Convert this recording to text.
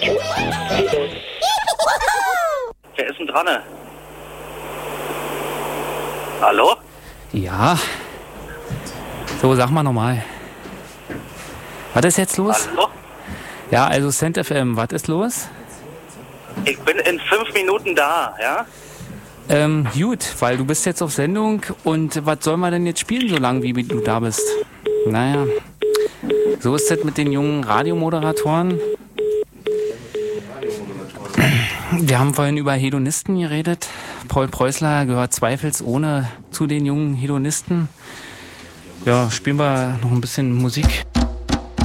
Wer ist denn dran? Hallo? Ja. So, sag mal nochmal. Was ist jetzt los? Hallo? Ja, also Cent FM, was ist los? Ich bin in 5 Minuten da, ja? Gut, weil du bist jetzt auf Sendung und was sollen wir denn jetzt spielen, so lange wie du da bist? Naja, so ist das mit den jungen Radiomoderatoren. Wir haben vorhin über Hedonisten geredet. Paul Preußler gehört zweifelsohne zu den jungen Hedonisten. Ja, spielen wir noch ein bisschen Musik.